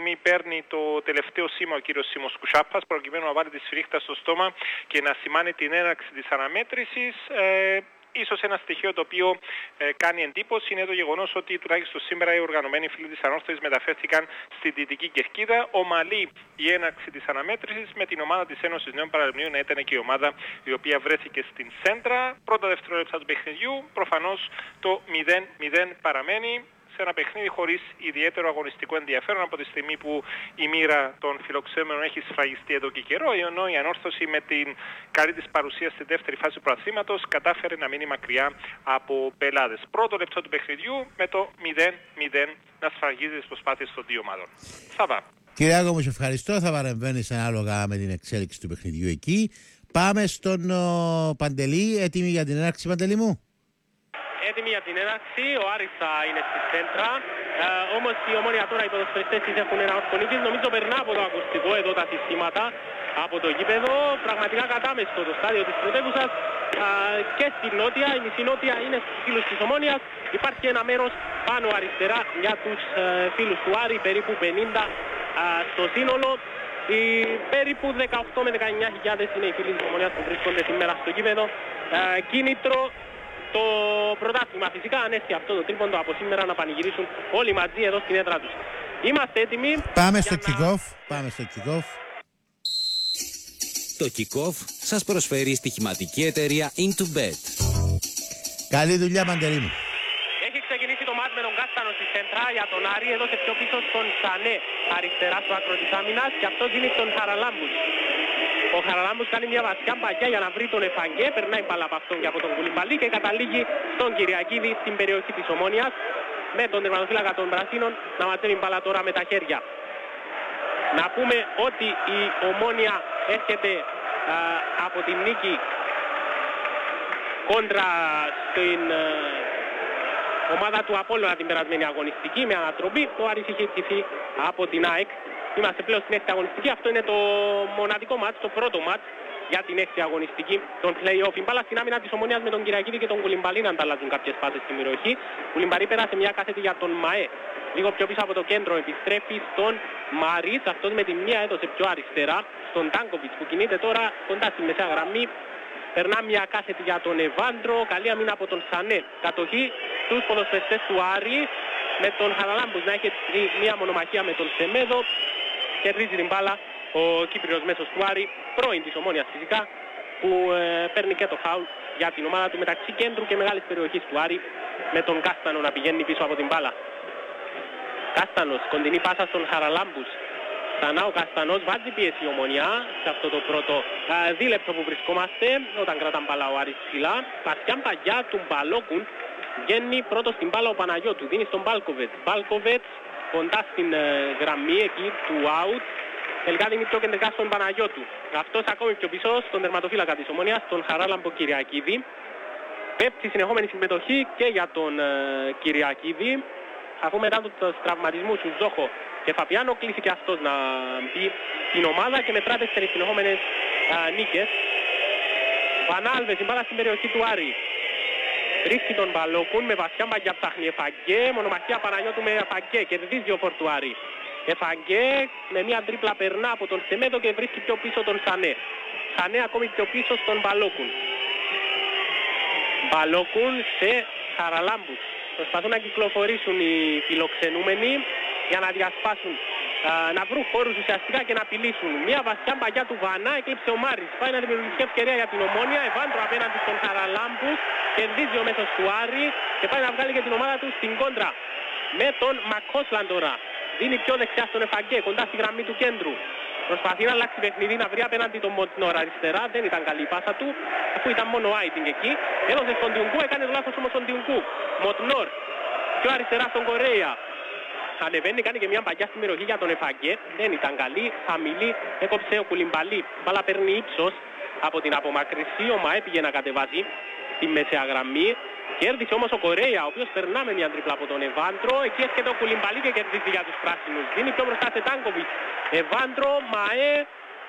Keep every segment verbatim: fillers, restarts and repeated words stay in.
στιγμή παίρνει το τελευταίο σήμα ο κύριος Σίμος Κουτσάπας προκειμένου να βάλει τη σφυρίχτα στο στόμα και να σημάνει την έναρξη της αναμέτρησης. Ε, Ίσως ένα στοιχείο το οποίο ε, κάνει εντύπωση είναι το γεγονός ότι τουλάχιστον σήμερα οι οργανωμένοι φίλοι της Ανόρθωσης μεταφέρθηκαν στη Δυτική Κερκίδα. Ομαλή η έναρξη της αναμέτρησης με την ομάδα της Ένωσης Νέων Παραλιμνίων να ήταν και η ομάδα η οποία βρέθηκε στην σέντρα. Πρώτα δευτερόλεπτα του παιχνιδιού, προφανώς το μηδέν μηδέν παραμένει σε ένα παιχνίδι χωρίς ιδιαίτερο αγωνιστικό ενδιαφέρον από τη στιγμή που η μοίρα των φιλοξενούμενων έχει σφραγιστεί εδώ και καιρό, ενώ η Ανόρθωση με την καλή της παρουσία στη δεύτερη φάση του πρωταθλήματος κατάφερε να μείνει μακριά από πελάτες. Πρώτο λεπτό του παιχνιδιού με το μηδέν μηδέν να σφραγίζει τις προσπάθειες των δύο ομάδων. Σαββά. Κυριάκο μου, σε ευχαριστώ. Θα παρεμβαίνεις ανάλογα με την εξέλιξη του παιχνιδιού εκεί. Πάμε στον ο, Παντελή. Έτοιμοι για την έναρξη, Παντελή μου? Έτοιμη για την έναρξη, ο Άρης θα είναι στη σέντρα. Ε, όμως η Ομόνια τώρα, οι ποδοσφαιριστές της έχουν ένα ορκονίκης. Νομίζω περνά από το ακουστικό εδώ τα συστήματα από το γήπεδο. Πραγματικά κατάμεστο το στάδιο της πρωτεύουσας ε, και στη νότια. Η μισή νότια είναι στους φίλους της Ομόνιας. Υπάρχει ένα μέρος πάνω αριστερά για τους ε, φίλους του Άρη, περίπου πενήντα ε, στο σύνολο. Οι περίπου δεκαοκτώ με δεκαεννιά χιλιάδες είναι οι φίλοι της Ομονίας που βρίσκονται σήμερα στο γήπεδο. Ε, κίνητρο το πρωτάθλημα φυσικά, αν έρθει αυτό το τρίποντο από σήμερα να πανηγυρίσουν όλοι μαζί εδώ στην έδρα τους. Είμαστε έτοιμοι. Πάμε στο να... kick-off. Πάμε στο kick-off. Το kick-off σας προσφέρει η στοιχηματική εταιρεία IntoBet. Καλή δουλειά, Παντελή μου. Έχει ξεκινήσει το μάτς με τον Κάστανο στη σέντρα για τον Άρη, έδωσε πιο πίσω στον Σανέ αριστερά στο άκρο της άμυνας και αυτό δίνει τον Χαραλάμπους. Ο Χαραλάμπους κάνει μια βαθιά μπαγιά για να βρει τον Εφαγκέ, περνάει μπάλα από αυτόν και από τον Κουλιμπαλί και καταλήγει στον Κυριακίδη στην περιοχή της Ομόνιας με τον τερματοφύλακα των Πρασίνων να μαζεύει μπάλα τώρα με τα χέρια. Να πούμε ότι η Ομόνια έρχεται α, από την νίκη κόντρα στην α, ομάδα του Απόλλωνα την περασμένη αγωνιστική με ανατροπή. Ο Άρης είχε τυφεί από την ΑΕΚ. Είμαστε πλέον στην έκτη αγωνιστική. Αυτό είναι το μοναδικό μάτς, το πρώτο μάτς για την έκτη αγωνιστική των play-off. Η μπάλα στην άμυνα της Ομονίας με τον Κυριακίδη και τον Κουλιμπαλί να ανταλλάζουν κάποιες πάσες στην περιοχή. Κουλιμπαλί πέρασε μια κάσετη για τον Μαέ. Λίγο πιο πίσω από το κέντρο επιστρέφει στον Μαρίτς. Αυτός με τη μία έδωσε πιο αριστερά στον Τάνκοβιτς που κινείται τώρα κοντά στη μεσαία γραμμή. Περνά μια κάσετη για τον Εβάντρο. Καλή αμήνα από τον Σανέ. Κατοχή στους ποδοσφαιριστές του Άρη με τον Χαραλάμπους να έχει μια μονομαχία με τον Σεμέδο. Κερδίζει την μπάλα ο Κύπριος μέσος του Άρη, πρώην της Ομόνιας φυσικά, που ε, παίρνει και το φάουλ για την ομάδα του μεταξύ κέντρου και μεγάλης περιοχής του Άρη, με τον Κάστανο να πηγαίνει πίσω από την μπάλα. Κάστανος, κοντινή πάσα στον Χαραλάμπους. Ξανά ο Καστανός, βάζει πίεση η Ομόνια σε αυτό το πρώτο α, δίλεπτο που βρισκόμαστε, όταν κρατάν μπάλα ο Άρης ψηλά. Πασιά παγιά του Μπαλόκουν, βγαίνει πρώτο στην μπάλα ο Παναγιώτου, δίνει στον Μπάλκοβετς. Μπάλκοβετς κοντά στην ε, γραμμή εκεί του out. Τελικά δίνει πιο κεντρικά στον Παναγιώτου. Αυτός ακόμη πιο πίσω στον τερματοφύλακα της Ομόνιας, τον Χαράλαμπο Κυριακίδη. Πέπτει συνεχόμενη συμμετοχή και για τον ε, Κυριακίδη. Αφού μετά τους τραυματισμούς του Ζόχο και Φαπιάνο κλείσει και αυτός να μπει στην ομάδα και μετρά τέσσερις συνεχόμενες ε, νίκες. Βανάλβες, η μπάλα στην περιοχή του Άρη. Βρίσκει τον Μπαλόκουν με βασιά μαγιά, ψάχνει Εφαγκέ, μονομαχία Παναγιώτου με Εφαγκέ, κερδίζει ο Φορτουάρη. Εφαγκέ με μια τρίπλα περνά από τον Σεμέδο και βρίσκει πιο πίσω τον Σανέ. Σανέ ακόμη πιο πίσω στον Μπαλόκουν. Μπαλόκουν σε Χαραλάμπους. Προσπαθούν να κυκλοφορήσουν οι φιλοξενούμενοι για να διασπάσουν, α, να βρουν χώρους ουσιαστικά και να απειλήσουν. Μια βασιά μπαγιά του Βανά, εκλείψε ο Μάρης. Πάει να δημιουργηθεί ευκαιρία για την Ομόνια. Εβάντρο απέναντι στον Χαραλάμπους. Κερδίζει ο μέσος του Άρη και πάει να βγάλει και την ομάδα του στην κόντρα με τον Μακόσλαν τώρα. Δίνει πιο δεξιά στον Εφαγκέ, κοντά στη γραμμή του κέντρου. Προσπαθεί να αλλάξει παιχνίδι, να βρει απέναντι τον Μοντνόρ αριστερά. Δεν ήταν καλή η πάσα του, αφού ήταν μόνο Άιτινγκ εκεί. Έδωσε στον Τιουνκού, έκανε το λάθος όμως στον Τιουνκού. Μοντνόρ, πιο αριστερά στον Κορέια. Ανεβαίνει, κάνει και μια μπαγιά στην περιοχή για τον Εφαγκέ. Δεν ήταν καλή, χαμηλή, έκοψε ο Κουλιμπαλί. Μπάλα παίρνει ύψος από την απομακρυσή. Ο Μαέ πήγε να κατεβάζει στη μεσαία γραμμή. Κέρδισε όμως ο Κορέια, ο οποίος περνά με μια τρίπλα από τον Εβάντρο. Εκεί έρχεται ο Κουλιμπαλί και κερδίζει για τους πράσινους. Δίνει πιο μπροστά σε Τάνκοβιτς. Εβάντρο, Μαέ,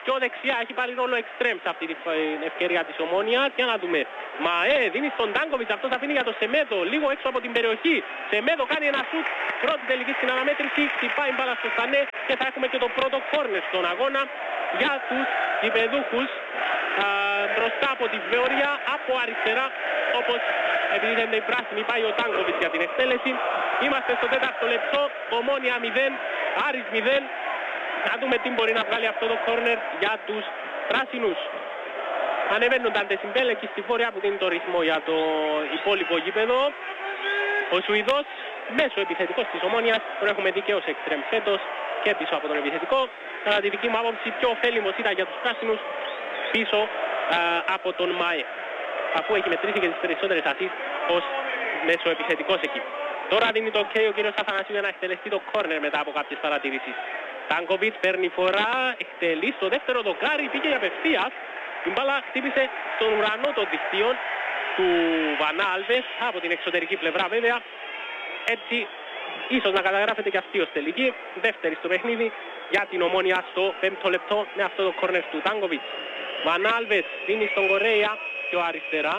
Πιο δεξιά έχει πάρει ρόλο εξτρέμ σε αυτή την ευκαιρία της Ομόνιας. Για να δούμε. Μαέ δίνει στον Τάνκοβιτς, αυτός αφήνει για το Σεμέδο, λίγο έξω από την περιοχή. Σεμέδο κάνει ένα σουτ, πρώτη τελική στην αναμέτρηση, χτυπάει μπάλα στο Σανέ και θα έχουμε και το πρώτο κόρνερ στον αγώνα για τους γηπεδούχους. Μπροστά από τη Βεωρία, από αριστερά, όπως επιτίθενται οι πράσινοι, πάει ο Τάνκοβιτς για την εκτέλεση. Είμαστε στο τέταρτο λεπτό, Ομόνια μηδέν, Άρης μηδέν. Να δούμε τι μπορεί να βγάλει αυτό το κόρνερ για τους πράσινους. Ανεβαίνουν τα Ντεσιμπέλεκι στη βόρεια που δίνει το ρυθμό για το υπόλοιπο γήπεδο. Ο Σουηδός, μέσω επιθετικός της Ομόνιας, τον έχουμε δει και ως εξτρέμ φέτος και πίσω από τον επιθετικό. Κατά τη δική μου άποψη πιο ωφέλιμος ήταν για τους πράσινους πίσω α, από τον ΜΑΕ, αφού έχει μετρήσει και τις περισσότερες ασίστ ως μέσω επιθετικός εκεί. Τώρα δίνει το ok ο κύριος Αθανασίου για να εκτελεστεί το κόρνερ μετά από κάποιες παρατηρήσεις. Τάνκοβιτς παίρνει φορά, εκτελεί στο δεύτερο δοκάρι, πήγε απευθείας. Η μπάλα χτύπησε στον ουρανό των δικτύων του Βανά Άλβες από την εξωτερική πλευρά βέβαια. Έτσι ίσως να καταγράφεται και αυτή ως τελική. Δεύτερη στο παιχνίδι για την Ομόνια στο πέμπτο λεπτό με αυτό το κόρνερ του Τάνκοβιτς. Βανά Άλβες δίνει στον Κορέια πιο αριστερά.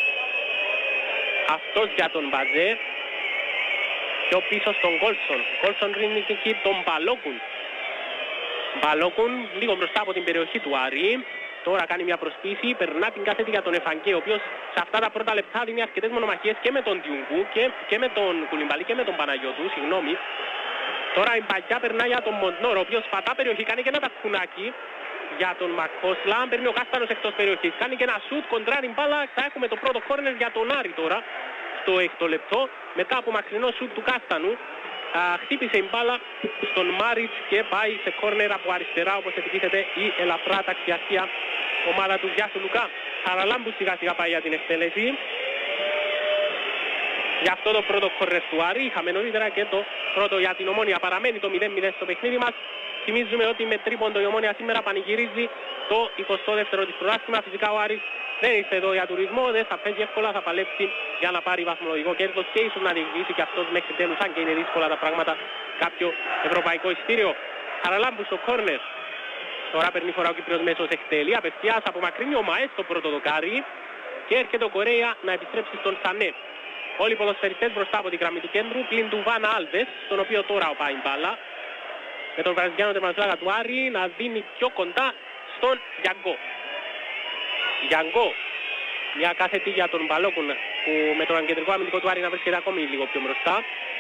Αυτός για τον Μπατζέ. Πιο πίσω στον Κόλσον. Κόλσον δίνει και εκεί τον Μπαλόκουν. Μπαλόκουν λίγο μπροστά από την περιοχή του Άρη. Τώρα κάνει μια προσποίηση, περνά την κάθετη για τον Εφαγκέ, ο οποίος σε αυτά τα πρώτα λεπτά δίνει αρκετές μονομαχίες και με τον Διούγκου και, και με τον Κουλιμπαλί και με τον Παναγιώτου, συγγνώμη. Τώρα η Μπαγιά περνά για τον Μοντνόρ, ο οποίος πατά περιοχή, κάνει και ένα τακουνάκι για τον Μακπόσλα, παίρνει ο Κάστανος εκτός περιοχής, κάνει και ένα σουτ, κοντράρει μπάλα, θα έχουμε το πρώτο κόρνερ για τον Άρη τώρα, στο έκτο λεπτό, μετά από μακρινό σουτ του Κάστανου. Α, χτύπησε η μπάλα στον Μάριτς και πάει σε κόρνερ από αριστερά, όπως επιτίθεται η ελαφρά ταξιαστία ομάδα του Γιάσου Λουκά. Χαραλάμπου σιγά σιγά πάει για την εκτέλεση. Για αυτό το πρώτο κόρνερ του Άρη είχαμε νωρίτερα και το πρώτο για την Ομόνια. Παραμένει το μηδέν μηδέν στο παιχνίδι μας. Θυμίζουμε ότι με τρίποντο η Ομόνια σήμερα πανηγυρίζει το εικοστό δεύτερο της πρωτάθλημα. Φυσικά ο Άρης δεν ήρθε εδώ για τουρισμό, δεν θα παίζει εύκολα, θα παλέψει για να πάρει βαθμολογικό κέρδος και ίσως να διεκδικήσει και αυτός μέχρι τέλους, αν και είναι δύσκολα τα πράγματα, κάποιο ευρωπαϊκό εισιτήριο. Χαραλάμπου στο κόρνερ. Τώρα παίρνει φορά ο Κύπριος μέσος, εκτελεί απευθείας, απομακρύνει ο Μαέ στο πρώτο δοκάρι και έρχεται ο Κορέα να επιστρέψει στον Σανέ. Όλοι οι ποδοσφαιριστές μπροστά από την γραμμή του κέντρου, πλην του Βάνα Άλβες, στον οποίο τώρα πάει μπάλα. Με τον Βραζιλιάνο τερματοφύλακα του Άρη να δίνει πιο κοντά στον Γιαγκό. Γιαγκό, μια κάθετη για τον Μπαλόκουν που με τον κεντρικό αμυντικό του Άρη να βρίσκεται ακόμη λίγο πιο μπροστά.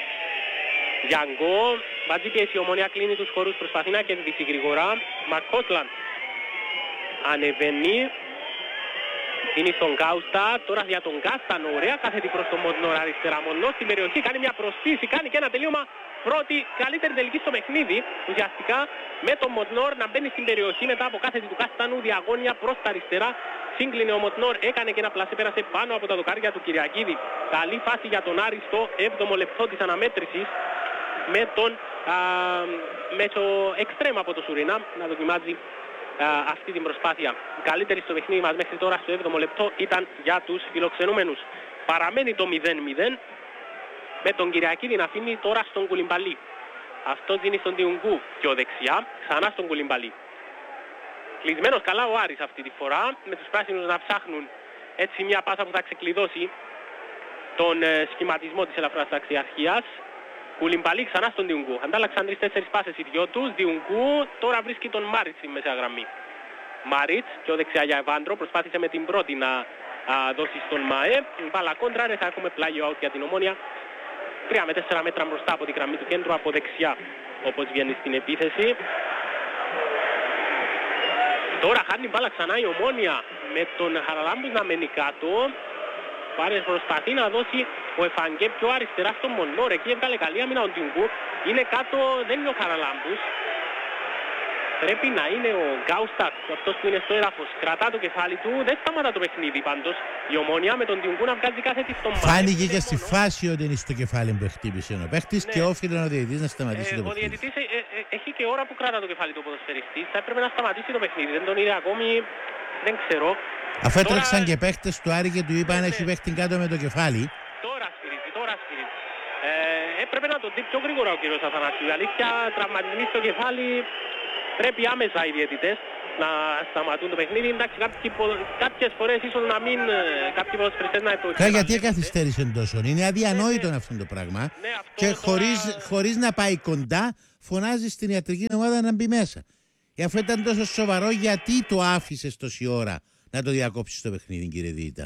Γιαγκό, βάζει πίεση, η Ομονία κλείνει τους χώρους, προσπαθεί να κερδίσει γρήγορα. Μακπόσλαν ανεβαίνει, είναι στον Γκάουστα, τώρα για τον Κάστανο, ωραία κάθετη προς τον Μοντνόρ αριστερά. Μοντνόρ στην περιοχή κάνει μια προσποίηση, κάνει και ένα τελείωμα. Πρώτη καλύτερη τελική στο παιχνίδι, ουσιαστικά με τον Μοντνόρ να μπαίνει στην περιοχή μετά από κάθετη του Κάστανου, διαγώνια προς τα αριστερά. Σύγκλινε ο Μοντνόρ, έκανε και ένα πλασέ, πέρασε πάνω από τα δοκάρια του Κυριακίδη. Καλή φάση για τον Άρη στο έβδομο λεπτό της αναμέτρησης με τον α, μέσο εξτρέμ από το Σουρινάμ να δοκιμάζει α, αυτή την προσπάθεια. Η καλύτερη στο παιχνίδι μας μέχρι τώρα στο έβδομο λεπτό ήταν για τους φιλοξενούμενους. Παραμένει το μηδέν μηδέν. Με τον Κυριακίδη να αφήνει τώρα στον Κουλιμπαλί. Αυτό δίνει στον Διουγκού πιο δεξιά, ξανά στον Κουλιμπαλί. Κλεισμένος καλά ο Άρης αυτή τη φορά, με τους πράσινους να ψάχνουν έτσι μια πάσα που θα ξεκλειδώσει τον ε, σχηματισμό της ελαφράς ταξιαρχίας. Κουλιμπαλί ξανά στον Διουγκού. Αντάλλαξαν τρεις τέσσερις πάσες οι δυο τους. Διουγκού τώρα βρίσκει τον Μάριτς στη μεσαία γραμμή. Μάριτς πιο δεξιά για Ευάντρο, προσπάθησε με την πρώτη να α, δώσει στον ΜΑΕ. Μπάλα κόντρα, θα έχουμε πλάγιο out για την Ομόνια. τρία με τέσσερα μέτρα μπροστά από τη γραμμή του κέντρου, από δεξιά όπως βγαίνει στην επίθεση. Τώρα χάνει μπάλα ξανά η Ομόνια με τον Χαραλάμπους να μένει κάτω. Πάρες προσπαθεί να δώσει ο Εφαγκέ πιο αριστερά στον Μοντνόρ. Εκεί έβγαλε καλή άμυνα ο Ντιουγκού. Είναι κάτω, δεν είναι ο Χαραλάμπους. Πρέπει να είναι ο Γκάουστακ, αυτός που είναι στο έδαφος. Κρατά το κεφάλι του, δεν σταματά το παιχνίδι πάντως. Η Ομόνια με τον Διουγκού να βγάζει κάθε τη στον Μάρι. Φάνηκε και στη φάση ότι είναι στο κεφάλι που χτύπησε ο παίχτης, ναι. Και όφιλε ο διαιτητής να σταματήσει ε, το παιχνίδι. Ο διαιτητής ε, ε, έχει και ώρα που κρατά το κεφάλι του ποδοσφαιριστής. Θα έπρεπε να σταματήσει το παιχνίδι. Δεν τον είδε ακόμη, δεν ξέρω. Αφού έτρεξαν τώρα... και παίχτες του Άρη και του είπαν έχει παίχτη κάτω με το κεφάλι. Τώρα σφυρίζει, τώρα σφυρίζει. Ε, έπρεπε να τον δει πιο γρήγορα ο κύριος Αθανασίου. Αλήθεια, τραυματισμοί στο κεφάλι. Πρέπει άμεσα οι διαιτητές να σταματούν το παιχνίδι. Εντάξει, κάποιες φορές ίσως να μην, κάποιοι ποδοσφαιριστές να το εξετάζουν. Γιατί καθυστέρησε τόσο, είναι αδιανόητο ναι, ναι. αυτό το πράγμα ναι, αυτό και τώρα... χωρίς, χωρίς να πάει κοντά φωνάζει στην ιατρική ομάδα να μπει μέσα. Ε, αφού ήταν τόσο σοβαρό, γιατί το άφησες τόση ώρα να το διακόψεις το παιχνίδι, κύριε Δίτα?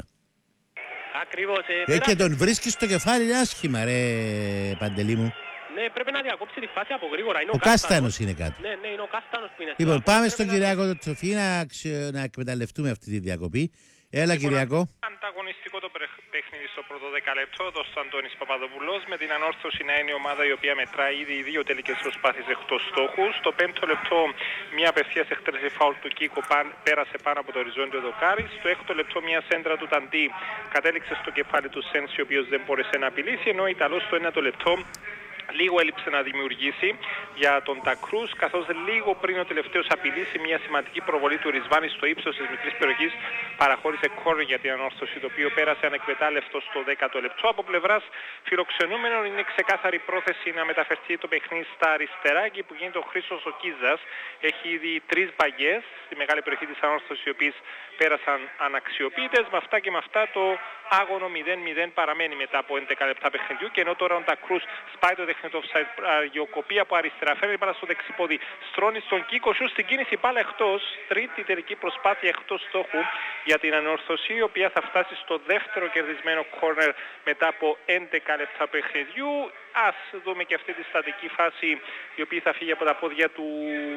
Ακριβώς. Ε, ε, πέρα... Και τον βρίσκεις στο κεφάλι άσχημα, ρε Παντελή μου. Ναι, πρέπει να διακόψει τη φάση από γρήγορα. Είναι ο, ο Κάστανος είναι κάτω. Ναι, ναι, είναι ο Κάστανος που είναι. Λοιπόν, πάμε στον να... Κυριάκο το Τσοφή να, να εκμεταλλευτούμε αυτή τη διακοπή. Έλα, λοιπόν, Κυριάκο. Ανταγωνιστικό το παιχνίδι στο πρώτο δεκαλεπτό. Εδώ ο Αντώνης Παπαδοπουλός με την ανόρθωση να είναι η ομάδα η οποία μετράει ήδη δύο τελικές προσπάθειες εκτός στόχου. Στο πέμπτο λεπτό μια απευθείας εκτέλεση φάουλ του Κίκο πέρασε πάνω από το οριζόντιο δοκάρι. Στο έκτο λεπτό μια σέντρα του Ταντί κατέληξε στο κεφάλι του Σένση, ο οποίος δεν μπόρεσε να απειλήσει. Ενώ ο Ιταλός στο ένατο λεπτό λίγο έλειψε να δημιουργήσει για τον Τακρούς, καθώς λίγο πριν ο τελευταίος απειλήσει μια σημαντική προβολή του Ρισβάνη στο ύψος της μικρής περιοχής, παραχώρησε κόρ για την ανόρθωση, το οποίο πέρασε ανεκμετάλλευτο στο δέκατο λεπτό. Από πλευράς φιλοξενούμενων είναι ξεκάθαρη πρόθεση να μεταφερθεί το παιχνίδι στα αριστερά, εκεί που γίνεται ο Χρήστος ο Κίζας. Έχει ήδη τρεις μπαγιές στη μεγάλη περιοχή της ανόρθωσης, οι οποίες πέρασαν αναξιοποιητές. Με αυτά και με αυτά το άγωνο μηδέν μηδέν παραμένει μετά από έντεκα λεπτά παιχνιδιού, και ενώ τώρα ο Τακρούς σπάει το τεχνητό offside, αργιοκοπεί από αριστερά, φέρνει μπάλα στο δεξιπόδι, στρώνει στον Κίκο, σου στην κίνηση μπάλα εκτός. Τρίτη τελική προσπάθεια εκτός στόχου για την ανόρθωση, η οποία θα φτάσει στο δεύτερο κερδισμένο κόρνερ μετά από έντεκα λεπτά παιχνιδιού. Ας δούμε και αυτή τη στατική φάση, η οποία θα φύγει από τα πόδια του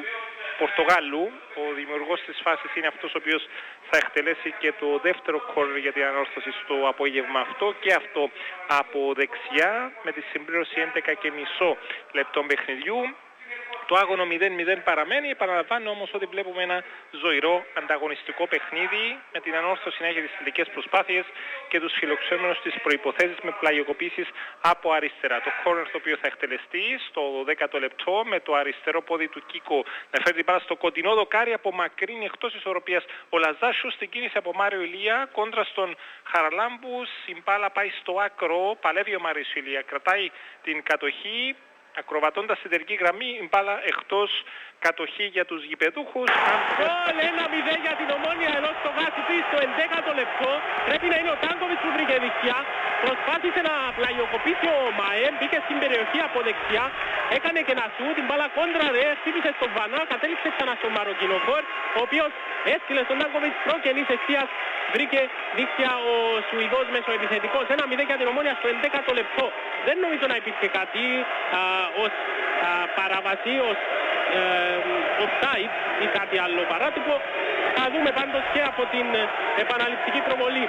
Πορτογάλου. Ο δημιουργός της φάσης είναι αυτός ο οποίος θα εκτελέσει και το δεύτερο κόρνερ για την ανόρθωση στο απόγευμα αυτό, και αυτό από δεξιά, με τη συμπλήρωση έντεκα και μισό λεπτών παιχνιδιού. Το άγωνο μηδέν μηδέν παραμένει. Επαναλαμβάνω όμως ότι βλέπουμε ένα ζωηρό ανταγωνιστικό παιχνίδι, με την ανόρθωση να έχει τις τελικές προσπάθειες και τους φιλοξενούμενους στις προϋποθέσεις, με πλαγιοκοπήσεις από αριστερά. Το κόρνερ το οποίο θα εκτελεστεί στο δέκατο λεπτό, με το αριστερό πόδι του Κίκο να φέρει την μπάλα στο κοντινό δοκάρι, από μακρύνη εκτός ισορροπίας ο Λαζάσου, στην κίνηση από Μάριο Ηλία κόντρα στον Χαραλάμπους. Η μπάλα πάει στο άκρο, παλεύει ο Μάριος Ηλία, κρατάει την κατοχή, ακροβατώντας την τελική γραμμή, η μπάλα εκτός, κατοχή για τους γηπεδούχους. Γκολ ένα μηδέν για την Ομόνια, ενώ στο Γάσιπι στο ενδέκατο λεπτό. Πρέπει να είναι ο Τάνκοβιτς που βρήκε δεξιά. Προσπάθησε να πλαγιοκοπήσει ο Μαέμ, μπήκε στην περιοχή από δεξιά. Έκανε και να σου την μπάλα κόντρα ρε, χτύπησε στον Βανά, κατέληξε ξανά στον Μαροκινοφόρ, ο οποίος έστειλε στον Τάνκοβιτς προκενής ευθείας. Βρήκε δίκτυα ο Σουηδός μεσοεπιθετικός. ένα μηδέν για την Ομόνια στο ενδέκατο λεπτό. Δεν νομίζω να υπήρχε κάτι α, ως α, παραβασή, ως ε, offside ή κάτι άλλο παράτυπο. Θα δούμε πάντως και από την επαναληπτική προβολή.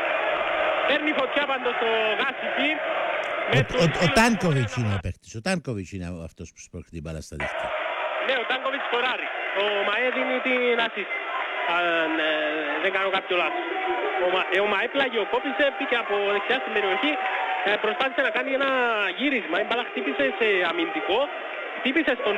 Παίρνει φωτιά πάντως το Γάσιπι. Ο, ο, ο Τάνκοβιτς είναι ο παίκτης. Ο Τάνκοβιτς είναι αυτός που σπρώχνει την μπάλα στα δίχτυα. Ναι, ο Τάνκοβιτς σκοράρει. Ο Μαέ δίνει την assist. Αν ε, δεν κάνω κάποιο λάθος. Ο, ε, ο Μαέ πλαγιοκόπησε, πήγε από δεξιά στην περιοχή, ε, προσπάθησε να κάνει ένα γύρισμα. Η μπάλα χτύπησε σε αμυντικό, χτύπησε στον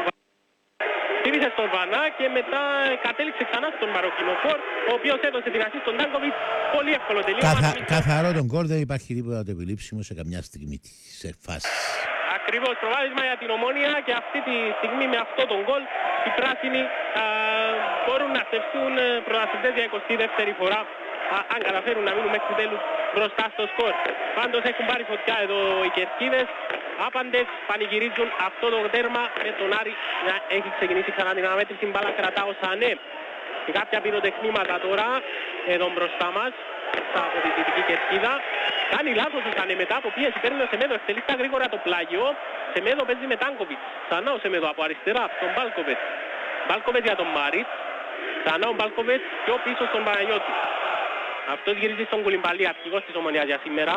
Χτύπησε στον Βανά και μετά κατέληξε ξανά στον Μαροκινοφόρ, ο οποίος έδωσε την ασίστ στον Τάνκοβιτς. Πολύ εύκολο τελείωμα. Καθα, καθαρό τον γκολ, δεν υπάρχει τίποτα το επιλήψιμο σε καμιά στιγμή σε φάση. Ακριβώς, προβάδισμα για την Ομόνια, και αυτή τη στιγμή με αυτό τον γκολ οι πράσινοι α, μπορούν να στεφτούν πρωταθλητές για εικοστή δεύτερη φορά, α, αν καταφέρουν να μείνουν μέχρι τέλους μπροστά στο σκορ. Πάντως έχουν πάρει φωτιά εδώ οι κερκίδες. Άπαντες πανηγυρίζουν αυτό το τέρμα, με τον Άρη να έχει ξεκινήσει ξανά την αναμέτρηση. Μπάλα κρατά ο Σανέ. Και κάποια πυροτεχνήματα τώρα εδώ μπροστά μας, από τη δυτική κερκίδα. Κάνει λάθος ο Σανέ μετά από πίεση, παίρνει ο Σεμέδο, εκτελεί στα γρήγορα το πλάγιο. Σεμέδο παίζει με Τάνκοβιτς. Ξανά ο Σεμέδο από αριστερά, στον Μπάλκοβετς. Μπάλκοβετς για τον Μάριτς. Ξανά ο Μπάλκοβετς πιο πίσω στον Παναγιώτη. Αυτός γυρίζει στον Κουλιμπαλί, αρχηγός της Ομονίας για σήμερα.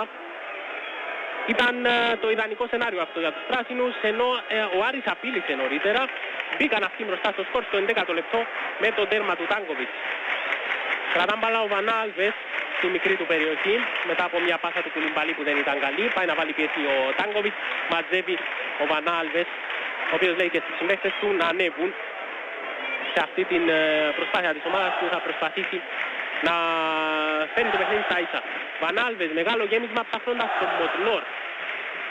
Ήταν uh, το ιδανικό σενάριο αυτό για τους πράσινους, ενώ uh, ο Άρης απείλησε νωρίτερα. Μπήκαν αυτοί μπροστά στο σκορ στο ενδέκατο λεπτό με το τέρμα του Τάνκοβιτς. Κρατάν μπάλα ο Βαν Άλβες στη μικρή του περιοχή, μετά από μια πάσα του Κουλιμπαλί που δεν ήταν καλή. Πάει να βάλει πίεση ο Τάνκοβιτς, μαζεύει ο Βαν Άλβες, ο οποίος λέει και στους συμπαίκτες του να ανέβουν σε αυτή την uh, προσπάθεια της ομάδας που θα προσπαθήσει να φέρνει το παιχνίδι στα ίσα. Βαν Άλβες, μεγάλο γέμισμα ψάχνοντας τον Μοτνόρ.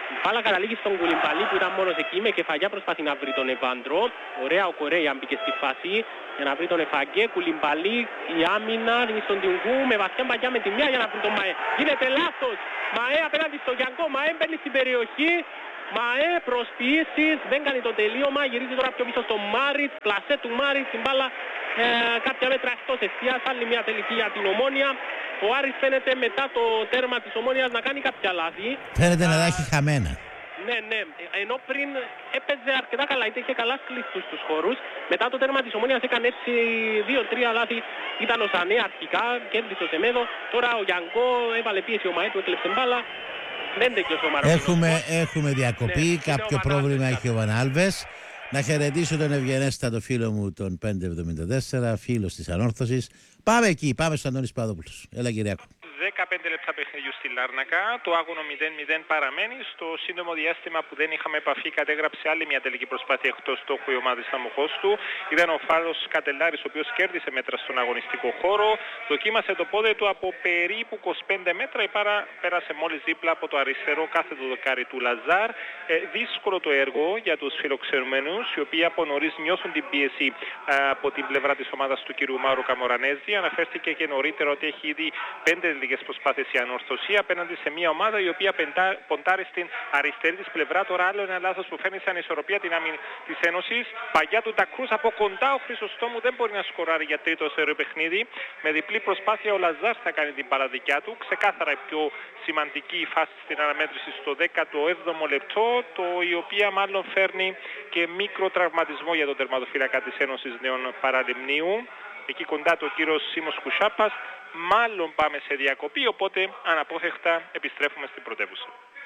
Μπάλα καταλήγει στον Κουλιμπαλί που ήταν μόνος εκεί, με κεφαγιά προσπαθεί να βρει τον Εβάντρο. Ωραία ο Κορέια μπήκε στη φάση για να βρει τον Εφαγκέ. Κουλιμπαλί, η άμυνα δίνει στον Τιουγκού με βαθιά μπαγιά με τη μία για να βρει τον Μαέ. Γίνεται λάθος. Μαέ απέναντι στο Γιάνκο. Μαέ μπαίνει στην περιοχή. Μαέ προσποιήσεις, δεν κάνει το τελείωμα. Γυρίζει τώρα πιο πίσω στο Μάριτς. Πλασέ του Μάριτς, την μπάλα ε, κάποια μέτρα εκτός εστίας. Άλλη μια τελική για την Ομόνια. Ο Άρης φαίνεται μετά το τέρμα της Ομόνιας να κάνει κάποια λάθη. Φαίνεται να τα έχει χαμένα. Ναι, ναι. Ενώ πριν έπαιζε αρκετά καλά, είτε είχε καλά κλειστούς τους χώρους. Μετά το τέρμα της Ομόνιας έκανε έτσι δύο τρία λάθη. Ήταν ο Σανέ αρχικά, κέρδισε ο Σεμέδο. Τώρα ο Γιάνκο έβαλε πίεση, ο Μαέ του έκλεψε μπάλα. Δεν τελειώσε ο Μαροκινός. Έχουμε, έχουμε διακοπή, ναι, κάποιο πρόβλημα έχει ο Βανάλβες. Να χαιρετήσω τον ευγενέστατο φίλο μου τον πεντακόσια εβδομήντα τέσσερα, φίλος της Ανόρθωσης. Πάμε εκεί, πάμε στον Αντώνη Παπαδόπουλος. Έλα Κυριάκο. δεκαπέντε λεπτά παιχνιδιού στη Λάρνακα. Το άγωνο μηδέν μηδέν παραμένει. Στο σύντομο διάστημα που δεν είχαμε επαφή, κατέγραψε άλλη μια τελική προσπάθεια εκτός στόχου η ομάδα της Αμοχώστου. Ήταν ο Φάρος Κατελάρης, ο οποίος κέρδισε μέτρα στον αγωνιστικό χώρο. Δοκίμασε το πόδι του από περίπου είκοσι πέντε μέτρα. Η Πάρα πέρασε μόλις δίπλα από το αριστερό κάθετο δοκάρι του Λαζάρ. Ε, δύσκολο το έργο για τους φιλοξενούμενους, οι οποίοι από νωρίς νιώθουν την πίεση α, από την πλευρά της ομάδας του κ. Μάουρου Καμορανέζη. Αναφέρθηκε και νωρίτερα ότι έχει ήδη πέντε προσπάθειες η Ανορθωσία απέναντι σε μια ομάδα η οποία ποντάρει στην αριστερή της πλευρά. Τώρα άλλο ένα λάθος που φέρνει σαν ισορροπία την άμυνα της Ένωσης. Παγιά του Τακρούς από κοντά, ο Χρυσοστόμου δεν μπορεί να σκοράρει για τρίτο σερί παιχνίδι. Με διπλή προσπάθεια ο Λαζάρ θα κάνει την παραδικιά του. Ξεκάθαρα η πιο σημαντική φάση στην αναμέτρηση στο δέκατο έβδομο λεπτό, το η οποία μάλλον φέρνει και μικρό τραυματισμό για τον τερματοφύλακα της Ένωσης Νέων Παραλιμνίου. Εκεί κοντά το κύριος Σίμος Κουσάπας. Μάλλον πάμε σε διακοπή, οπότε αναπόφευκτα επιστρέφουμε στην πρωτεύουσα.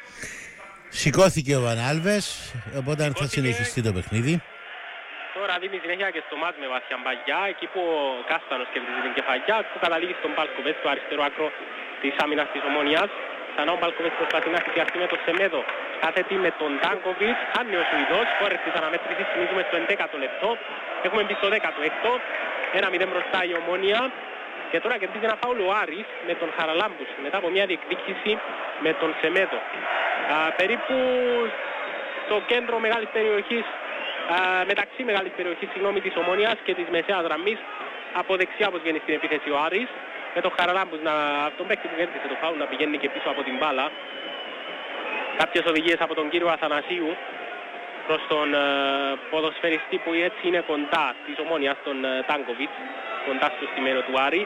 Σηκώθηκε ο Βανάλβες, οπότε Σηκώθηκε... θα συνεχιστεί το παιχνίδι. Τώρα δίνει συνέχεια και στο μάτς με βαθιά μπαγιά, εκεί που ο Κάστανος κερδίζει την κεφαγιά, που καταλήγει στον Μπάλκοβετς, το αριστερό άκρο της άμυνας της Ομόνιας. Ξανά ο Μπάλκοβετς προσπαθεί να χτυπιαστεί με το Σεμέδο. Κάθετη με τον Τάνκοβιτς, χάνει ο Σουηδός, σκόρερ της αναμέτρησης, θυμίζουμε στο ενδέκατο λεπτό. Έχουμε μπει στο δέκατο έκτο, ένα μηδέν μπροστά η Ομόνια. Και τώρα κερδίζει ένα φάουλ ο Άρης με τον Χαραλάμπους μετά από μια διεκδίκηση με τον Σεμέδο. Α, περίπου στο κέντρο μεγάλης περιοχής, α, μεταξύ μεγάλης περιοχής συγγνώμη, της Ομόνιας και της μεσαίας γραμμής, από δεξιά όπως βγαίνει στην επίθεση ο Άρης, με τον Χαραλάμπους, να, τον παίκτη που κέρδισε το φάουλ, να πηγαίνει και πίσω από την μπάλα. Κάποιες οδηγίες από τον κύριο Αθανασίου προς τον ε, ποδοσφαιριστή που έτσι είναι κοντά της Ομόνιας, τον ε, Τάνκοβιτς, κοντά στο στημένο του Άρη.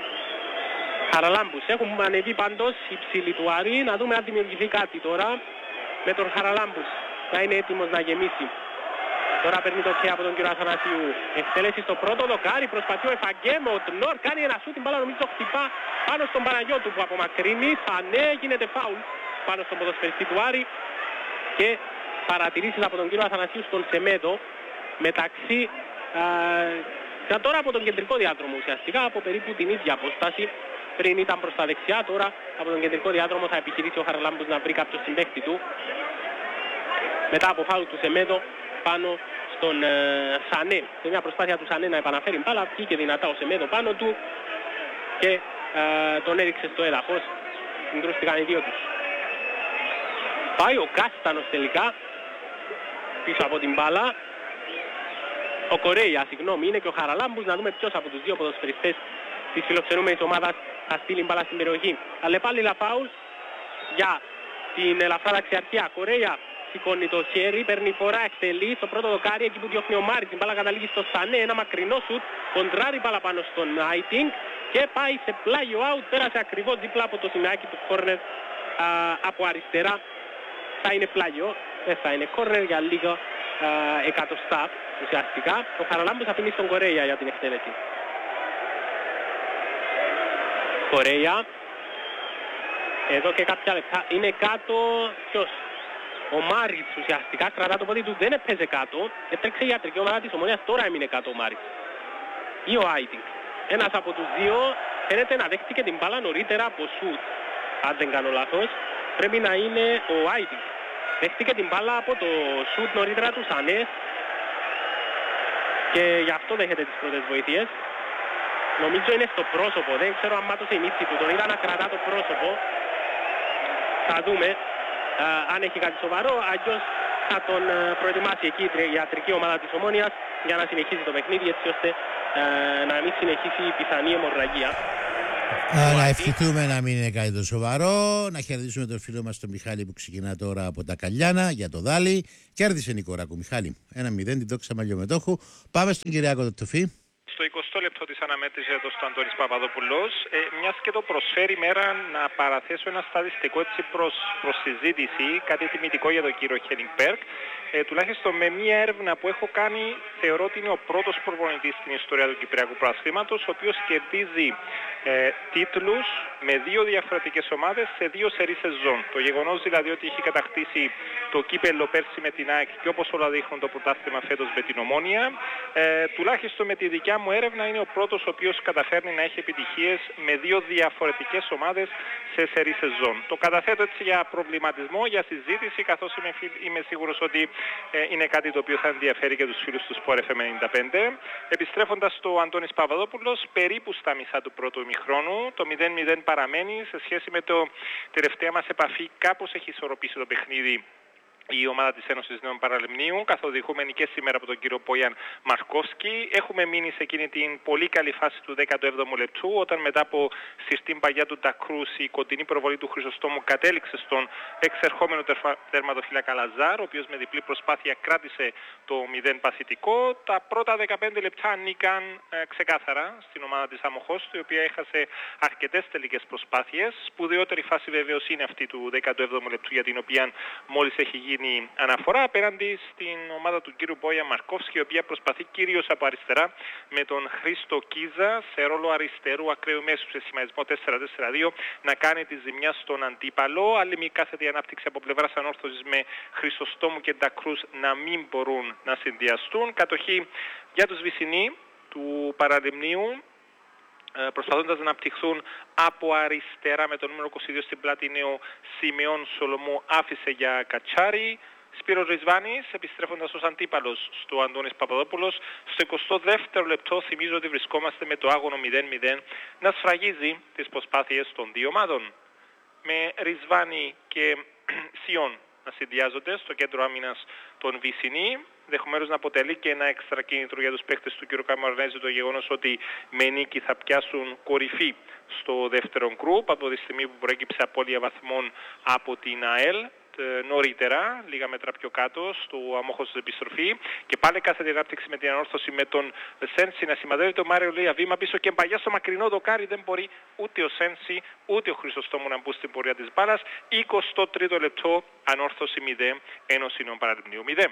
Χαραλάμπους, έχουμε ανεβεί πάντως υψηλή του Άρη, να δούμε αν δημιουργηθεί κάτι τώρα με τον Χαραλάμπους να είναι έτοιμος να γεμίσει. Τώρα παίρνει το χέρι από τον κύριο Αθανασίου, εκτέλεση στο πρώτο δοκάρι, προσπαθεί ο Εφαγκέμ, ο Τνόρ κάνει ένα σούτ, την μπάλα νομίζω χτυπά πάνω στον Παναγιώτου που απομακρύνει, ναι, γίνεται φάουλ πάνω στον ποδοσφαιριστή του Άρη και παρατηρήσεις από τον κύριο Αθανασίου στον Σεμέδο μεταξύ α, τώρα από τον κεντρικό διάδρομο ουσιαστικά, από περίπου την ίδια απόσταση. Πριν ήταν προς τα δεξιά, τώρα από τον κεντρικό διάδρομο θα επιχειρήσει ο Χαραλάμπους να βρει κάποιο συμπαίχτη του. Μετά από φάουλ του Σεμέδο πάνω στον ε, Σανέ. Σε μια προσπάθεια του Σανέ να επαναφέρει μπάλα, βγήκε δυνατά ο Σεμέδο πάνω του και ε, τον έριξε στο έδαφος. Συγκρούστηκαν οι δύο τους. Πάει ο Κάστανος τελικά πίσω από την μπάλα. Ο Κορέια, συγγνώμη, είναι και ο Χαραλάμπους. Να δούμε ποιος από τους δύο ποδοσφαιριστές της φιλοξενούμενης ομάδας θα στείλει μπάλα στην περιοχή. Αλλά πάλι λαφάουλ για την ελαφρά δεξιαρχία. Κορέια σηκώνει το χέρι, παίρνει φορά, εκτελεί στο πρώτο δοκάρι, εκεί που διώχνει ο Μάριτς. Την μπάλα καταλήγει στο Σανέ, ένα μακρινό σουτ, κοντράρει μπάλα πάνω στον Άιτινγκ και πάει σε πλάγιο out. Πέρασε ακριβώς δίπλα από το σημαίακι του κόρνερ από αριστερά. Θα είναι πλάγιο, δεν θα είναι κόρνερ για λίγο α, εκατοστά ουσιαστικά. Ο Χαραλάμπους αφήνει στον Κορέια για την εκτέλεση. Κορέια, εδώ και κάποια λεπτά είναι κάτω ποιος? Ο Μάριτς ουσιαστικά κρατά το πόδι του, δεν έπαιζε κάτω, έτρεξε η ιατρική ομάδα της Ομονίας, τώρα έμεινε κάτω ο Μάριτς. Ή ο Άιτινγκ. Ένας από τους δύο φαίνεται να δέχτηκε την μπάλα νωρίτερα από σουτ. Αν δεν κάνω λάθος, πρέπει να είναι ο Άιτινγκ. Δέχτηκε την μπάλα από το σουτ νωρίτερα του Σανέ και γι' αυτό δέχεται τις πρώτες βοήθειες. Νομίζω είναι στο πρόσωπο, δεν ξέρω αν μάτωσε η μύτη του, τον είδα να κρατά το πρόσωπο. Θα δούμε. αν έχει κάτι σοβαρό, αλλιώς θα τον προετοιμάσει εκεί η ιατρική ομάδα της Ομόνοιας για να συνεχίσει το παιχνίδι, έτσι ώστε να μην συνεχίσει η πιθανή αιμορραγία. Να ευχηθούμε να μην είναι κάτι το σοβαρό. Να χαιρετήσουμε τον φίλο μας τον Μιχάλη που ξεκινά τώρα από τα Καλιάνα για το Δάλι. Κέρδισε Νικοράκου, Μιχάλη. Ένα μηδέν την δόξα Μαλλιομετόχου. Πάμε στον Κυριάκο Τοφή. Στο εικοστό λεπτό της αναμέτρησης εδώ στο Αντώνης Παπαδόπουλος, ε, μιας και το προσφέρει μέρα να παραθέσω ένα στατιστικό έτσι προς, προς συζήτηση, κάτι τιμητικό για τον κύριο Χένιγκμπεργκ. Ε, τουλάχιστον με μια έρευνα που έχω κάνει, θεωρώ ότι είναι ο πρώτος προπονητής στην ιστορία του Κυπριακού Πρωταθλήματος, ο οποίος κερδίζει ε, τίτλους με δύο διαφορετικές ομάδες σε δύο σερί σεζόν. Το γεγονός δηλαδή ότι έχει κατακτήσει το κύπελλο πέρσι με την ΑΕΚ και όπως όλα δείχνουν το πρωτάθλημα φέτος με την Ομόνια, ε, τουλάχιστον με τη δικιά μου έρευνα είναι ο πρώτος ο οποίος καταφέρνει να έχει επιτυχίες με δύο διαφορετικές ομάδες σε σερί σεζόν. Το καταθέτω έτσι για προβληματισμό, για συζήτηση, καθώς είμαι, είμαι σίγουρος ότι ε, είναι κάτι το οποίο θα ενδιαφέρει και τους φίλους του Sport εφ εμ ενενήντα πέντε. Επιστρέφοντας στο Αντώνης Παπαδόπουλος, περίπου στα μισά του πρώτου ημιχρόνου, το μηδέν μηδέν παραμένει σε σχέση με το τελευταία μας επαφή, κάπως έχει ισορροπήσει το παιχνίδι η ομάδα της Ένωσης Νέων Παραλιμνίου, καθοδηγούμενη και σήμερα από τον κύριο Πόιαν Μαρκόφσκι. Έχουμε μείνει σε εκείνη την πολύ καλή φάση του δέκατου έβδομου λεπτού, όταν μετά από συρτή παγιά του Ντακρούς η κοντινή προβολή του Χρυσοστόμου κατέληξε στον εξερχόμενο τερματοφύλακα Λαζάρ, ο οποίος με διπλή προσπάθεια κράτησε το μηδέν παθητικό. Τα πρώτα δεκαπέντε λεπτά ανήκαν ε, ξεκάθαρα στην ομάδα της Αμοχώστου, η οποία έχασε αρκετές τελικές προσπάθειες. Σπουδαιότερη φάση βεβαίως είναι αυτή του δέκατου έβδομου λεπτού, για την οποία μόλις έχει γίνει γίνει αναφορά απέναντι στην ομάδα του κύριου Πόια Μαρκόφσκι, η οποία προσπαθεί κυρίως από αριστερά με τον Χρήστο Κίζα σε ρόλο αριστερού ακραίου μέσου σε σχηματισμό τέσσερα τέσσερα δύο να κάνει τη ζημιά στον αντίπαλο. Άλλη μια κάθετη ανάπτυξη από πλευράς ανόρθωσης με Χρυσοστόμου και Ντακρούς να μην μπορούν να συνδυαστούν. Κατοχή για τους Βυσσινοί του Παραλιμνίου, προσπαθώντας να αναπτυχθούν από αριστερά με το νούμερο είκοσι δύο στην πλάτη νέο Σιμεών Σολομό, άφησε για Κατσάρη. Σπύρος Ρισβάνης, επιστρέφοντας ως αντίπαλος στο Αντώνης Παπαδόπουλος, στο εικοστό δεύτερο λεπτό, θυμίζω ότι βρισκόμαστε με το άγωνο μηδέν μηδέν, να σφραγίζει τις προσπάθειες των δύο ομάδων. Με Ρισβάνη και Σιών να συνδυάζονται στο κέντρο άμυνας των Βυσσινή, δεχομένως να αποτελεί και ένα έξτρα κίνητρο για τους παίχτες του κ. Καμαρονέζη το γεγονός ότι με νίκη θα πιάσουν κορυφή στο δεύτερο γκρουπ από τη στιγμή που προέκυψε απώλεια βαθμών από την ΑΕΛ νωρίτερα, λίγα μέτρα πιο κάτω, στο αμόχωστο επιστροφή. Και πάλι κάθε ανάπτυξη με την ανόρθωση με τον Σένσι να σημαδεύει το Μάριο Λία βήμα πίσω και παγιά στο μακρινό δοκάρι. Δεν μπορεί ούτε ο Σένσι ούτε ο Χρυσοστόμου να μπουν στην πορεία της μπάλας. εικοστό τρίτο λεπτό, ανόρθωση μηδέν, Ένωση Νέων Παραλιμνίου μηδέν.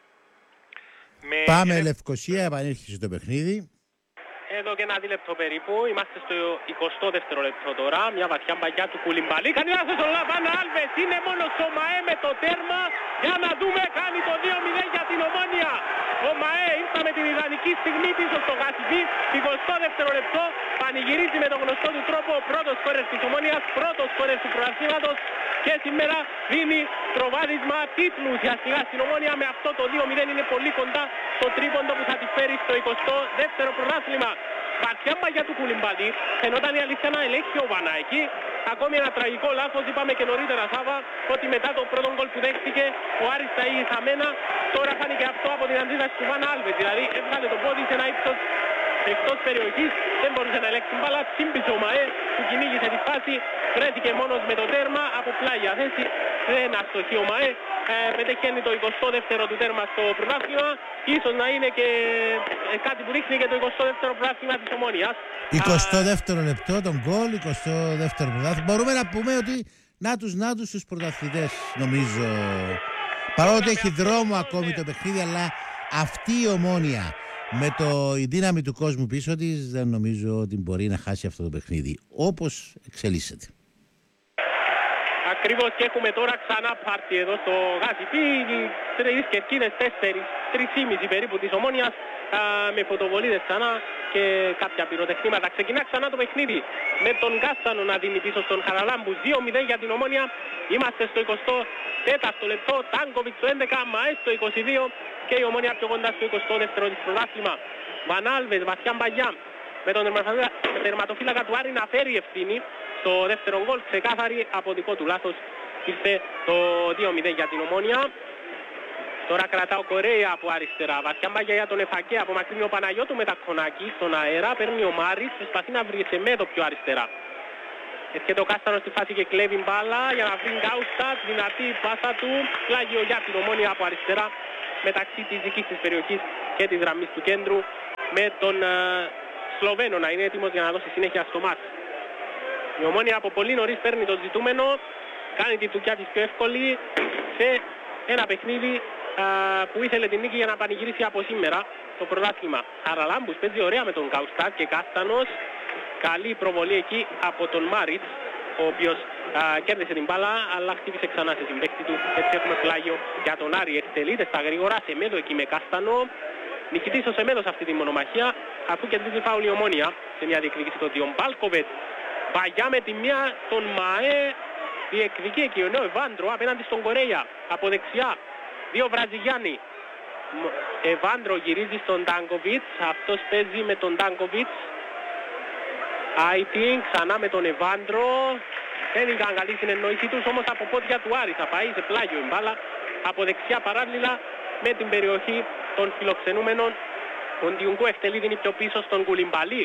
Πάμε είναι... Λευκοσία, επανέρχισε το παιχνίδι. Εδώ και ένα δίλεπτο περίπου, είμαστε στο εικοστό δεύτερο λεπτό τώρα, μια βαθιά μπαγιά του Κουλιμπαλί. Κάνει ένα στο Λαβάνα Άλβες, είναι μόνο στο ΜΑΕ με το τέρμα, για να δούμε, κάνει το δύο μηδέν για την Ομόνια. Ο ΜΑΕ ήρθε με την ιδανική στιγμή πίσω στο Γασιπί, εικοστό δεύτερο λεπτό, πανηγυρίζει με τον γνωστό του τρόπο, πρώτος σκόρερ της Ομόνιας, πρώτος σκόρερ του πρωταθλήματος και σήμερα δίνει προβάδισμα τίτλου ουσιαστικά στην Ομόνια. Με αυτό το δύο μηδέν είναι πολύ κοντά στο τρίποντο που θα τη φέρει στο εικοστό δεύτερο πρωτάθλημα. Βαθιά μπαγιά του Κουλιμπαλί, φαινόταν η αλήθεια να ελέγχει ο Βανά εκεί. Ακόμη ένα τραγικό λάθος, είπαμε και νωρίτερα Σάβα, ότι μετά το πρώτο γκολ που δέχτηκε ο Άρης τα είχε χαμένα. Τώρα φάνηκε αυτό από την αντίδραση του Βάνα Άλβες, δηλαδή έβγαλε το πόδι σε ένα ύψος εκτός περιοχής, δεν μπορούσε να ελέγξει μπάλα, τσίμπησε ο ΜΑΕ που κυνήγησε τη φάση, βρέθηκε μόνος με το τέρμα από πλάγια θέση, δεν αστοχεί ο ΜΑΕ, ε, πετυχαίνει το εικοστό δεύτερο του τέρμα στο πρωτάθλημα, ίσως να είναι και ε, κάτι που δείχνει και το εικοστό δεύτερο πρωτάθλημα της Ομόνοιας. εικοστό δεύτερο λεπτό τον γκολ, εικοστό δεύτερο πρωτάθλημα, μπορούμε να πούμε ότι να τους να τους τους πρωταθλητές νομίζω, παρότι έχει δρόμο ακόμη το παιχνίδι, αλλά αυτή η Ομόνια με το, η δύναμη του κόσμου πίσω της δεν νομίζω ότι μπορεί να χάσει αυτό το παιχνίδι όπως εξελίσσεται. Ακριβώς, και έχουμε τώρα ξανά πάρτι εδώ στο Γασιπί, τρεις κερκίδες, τέσσερις, τρεις και μισή περίπου της Ομόνιας, α, με φωτοβολίδες ξανά και κάποια πυροτεχνήματα. Ξεκινά ξανά το παιχνίδι με τον Κάστανο να δίνει πίσω στον Χαραλάμπου, δύο μηδέν για την Ομόνια. Είμαστε στο εικοστό τέταρτο λεπτό, Τάνκοβιτς στο έντεκα, ΜΑΕ στο είκοσι δύο και η Ομόνια πιο κοντά στο εικοστό δεύτερο της πρωτάθλημα. Βανάλβες, βαθιά μπαγιά με τον τερματοφύλακα του Άρη να φέρει ευθύνη στο δεύτερο γκολ, ξεκάθαρη από δικό του λάθος ήρθε το δύο μηδέν για την Ομόνια. Τώρα κρατά ο Κορέα από αριστερά. Βαθιά μάγια για τον Εφακέ. Απομακρύνει ο Παναγιώτου με τα Κονάκη στον αέρα. Παίρνει ο Μάρης. Προσπαθεί να βρει σε μέδο πιο αριστερά. Έρχεται ο Κάστανος στη φάση και κλέβει μπάλα για να βρει Γκάουστατ. Δυνατή πάσα του. Πλάγιο για την Ομόνια από αριστερά. Μεταξύ της δικής της περιοχής και της γραμμής του κέντρου. Με τον uh, Σλοβαίνο να είναι έτοιμος για να δώσει συνέχεια στο μάτς. Η Ομόνια από πολύ νωρίς παίρνει το ζητούμενο. Κάνει τη δουλειά της πιο εύκολη σε ένα παιχνίδι που ήθελε την νίκη για να πανηγυρίσει από σήμερα το πρωτάθλημα. Χαραλάμπους παίζει ωραία με τον Γκάουστατ και Κάστανος. Καλή προβολή εκεί από τον Μάριτς, ο οποίος α, κέρδισε την μπάλα αλλά χτύπησε ξανά σε συμπαίκτη του. Έτσι έχουμε πλάγιο για τον Άρη. Εκτελείται στα γρήγορα σε μέδο εκεί με Κάστανο. Νικητής ο Σεμέδος αυτή τη μονομαχία αφού κερδίζει φάουλ η Ομόνια σε μια διεκδίκηση των δύο. Μπάλκοβετ παγιά με τη μία τον Μαέ. Διεκδικεί εκεί ο νέο Εβάντρο απέναντι στον Κορέα. Από δεξιά δύο Βραζιλιάνοι. Εβάντρο γυρίζει στον Ντάνκοβιτς. Αυτός παίζει με τον Ντάνκοβιτς. Άιτινγκ ξανά με τον Εβάντρο. Δεν ήταν καλή συνεννόηση τους, όμως από πόδια του Άρη θα πάει σε πλάγιο η μπάλα. Από δεξιά παράλληλα με την περιοχή των φιλοξενούμενων. Ο Ντιουγκού εκτελεί την πιο πίσω στον Κουλιμπαλί.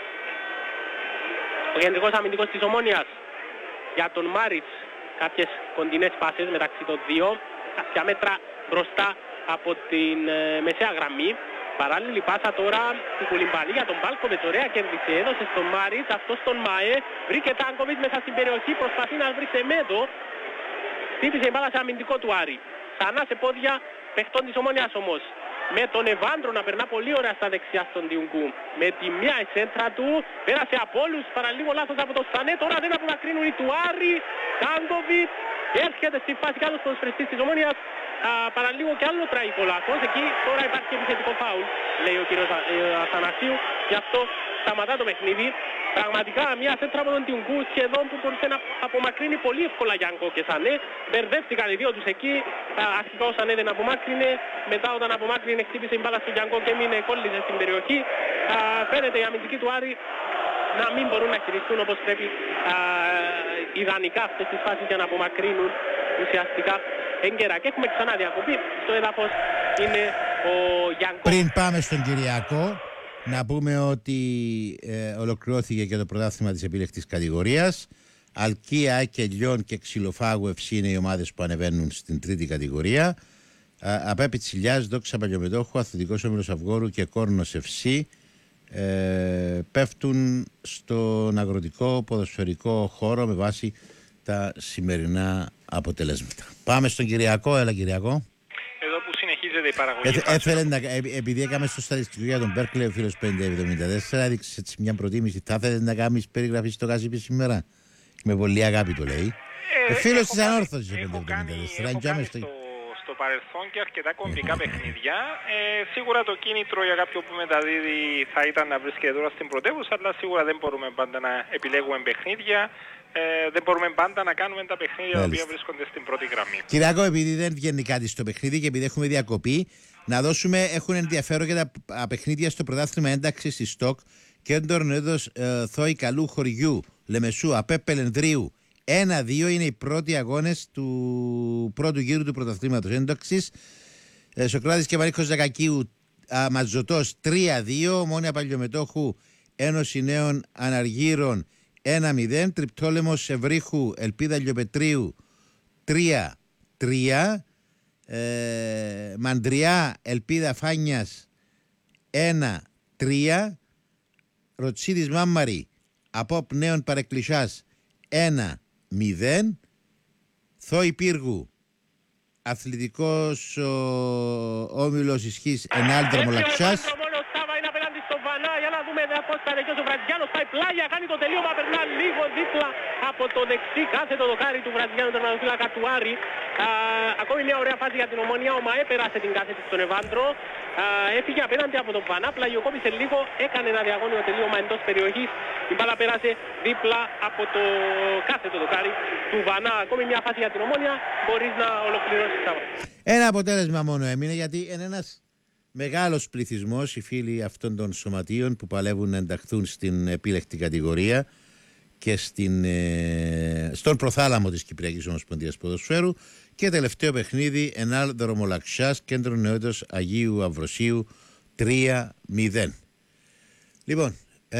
Ο κεντρικός αμυντικός της Ομόνιας για τον Μάριτς. Κάποιες κοντινές πάσες μεταξύ των δύο. Κάποια μέτρα μπροστά από την ε, μεσαία γραμμή. Παράλληλη πάσα τώρα του Κουλιμπαλί για τον Μπάλκοβιτς. Ωραία κέρδισε, έδωσε στον Μάριτς. Αυτό στον Μαέ. Βρήκε Τάνκοβιτς μέσα στην περιοχή. Προσπαθεί να βρει σε μέδο. Χτύπησε η μπάλα σε αμυντικό του Άρη. Ξανά σε πόδια παιχτών της Ομόνιας όμως. Με τον Εβάντρο να περνά πολύ ωραία στα δεξιά στον Διουγκού. Με τη μία εσέντρα του. Πέρασε από όλους. Παραλίγο λάθος από το Σανέ. Τώρα δεν απομακρύνουν οι του Άρη. Τάνκοβιτς. Έρχεται στη φάση κάτω στον σπριστής της Ομόνιας. Παραλίγο και άλλο τραγικό λάθος. Εκεί τώρα υπάρχει επιθετικό φάουλ, λέει ο κύριος Αθανασίου. Γι' αυτό σταματά το παιχνίδι. Πραγματικά μια σέντρα από τον Τιουγκού σχεδόν που μπορούσε να απομακρύνει πολύ εύκολα Γιάνκο και Σανέ. Μπερδεύτηκαν οι δύο τους εκεί. Αρχικά ο Σανέ δεν απομάκρυνε. Μετά όταν απομάκρυνε χτύπησε η μπάλα στον Γιάνκο και μείνε κόλλησε στην περιοχή. Α, φαίνεται οι αμυντικοί του Άρη να μην μπορούν να χειριστούν όπως πρέπει α, ιδανικά αυτές τις φάσεις για να απομακρύνουν ουσιαστικά έγκαιρα. Και έχουμε ξανά διακοπή. Στο έδαφος είναι ο Γιάνκο. Πριν πάμε στον Κυριακό, να πούμε ότι ε, ολοκληρώθηκε και το πρωτάθλημα της επιλεκτής κατηγορίας. Αλκία, Κελιών και Ξυλοφάγου εφ σι είναι οι ομάδες που ανεβαίνουν στην τρίτη κατηγορία. Απέπη Τσιλιάς, Δόξα Παλιομετόχου, Αθλητικός Όμιλος Αυγόρου και Κόρνος εφ σι ε, πέφτουν στον αγροτικό ποδοσφαιρικό χώρο με βάση τα σημερινά αποτελέσματα. Πάμε στον Κυριακό. Έλα Κυριακό. Εδώ που συνεχίζεται η παραγωγή. Ε, έθελε να, ε, επειδή έκαμε στο στατιστικό για τον Μπέρκλε, ο φίλος πέντε εβδομήντα τέσσερα, έδειξε έτσι μια προτίμηση. Θα ήθελε να κάνεις περιγραφή στο Κάσιπι σήμερα. Με πολύ αγάπη το λέει. Ε, ε, φίλος της Ανόρθωσης ο πέντε εβδομήντα τέσσερα. Έχω κάνει στο, στο παρελθόν και αρκετά κομβικά παιχνίδια. Ε, σίγουρα το κίνητρο για κάποιον που μεταδίδει θα ήταν να βρίσκεται τώρα στην πρωτεύουσα, αλλά σίγουρα δεν μπορούμε πάντα να επιλέγουμε παιχνίδια. Ε, δεν μπορούμε πάντα να κάνουμε τα παιχνίδια τα οποία βρίσκονται στην πρώτη γραμμή. Κυριακό, επειδή δεν βγαίνει κάτι στο παιχνίδι και επειδή έχουμε διακοπή, να δώσουμε, έχουν ενδιαφέρον και τα παιχνίδια στο πρωτάθλημα ένταξη στη ΣΤΟΚ και τον Τορνέδος ε, Θόη Καλού Χωριού, Λεμεσού, ΑΠΕ Πελενδρίου. ένα δύο είναι οι πρώτοι αγώνες του πρώτου γύρου του πρωταθλήματος ένταξης. Ε, Σοκράτης και Μαρίκος Ζακακίου, α, Μαζωτός τρία δύο, Ομόνια Παλιομετόχου, Ένωση Νέων Αναργύρων ένα μηδέν, Τριπτόλεμος Ευρύχου, Ελπίδα Λιοπετρίου τρία τρία, ε, Μαντριά Ελπίδα Φάνιας ένα τρία, Ροτσίδης Μάμαρη Απόπ Νέων Παρεκκλησιάς ένα μηδέν, Θόη Πύργου Αθλητικός ο, Όμιλος Ισχύς Ενάλδρομο Λαξιάς. Για να δούμε πώς θα δεχτεί ο Βραζιλιάνος, πάει πλάγια, κάνει το τελείωμα, περνά λίγο δίπλα από το δεξί κάθετο δοκάρι του Βραζιλιάνου τερματοφύλακα του Άρη. Α, ακόμη μια ωραία φάση για την Ομόνια, ο Μαέ πέρασε την κάθετη στον Εβάντρο, α, έφυγε απέναντι από τον Βανά, πλαγιοκόπησε λίγο, έκανε ένα διαγώνιο τελείωμα εντός περιοχής, η μπάλα πέρασε δίπλα από το κάθετο δοκάρι του Βανά. Ακόμη μια φάση για την Ομόνια, μπορείς να ολοκληρώσεις. Ένα αποτέλεσμα μόνο έμεινε, γιατί είναι ένας μεγάλος πληθυσμός, οι φίλοι αυτών των σωματείων που παλεύουν να ενταχθούν στην επίλεκτη κατηγορία και στην, ε, στον προθάλαμο της Κυπριακής Ομοσπονδίας Ποδοσφαίρου. Και τελευταίο παιχνίδι, Ενάλ Δρομολαξιάς, Κέντρο Νεότητας Αγίου Αυροσίου, τρία μηδέν. Λοιπόν,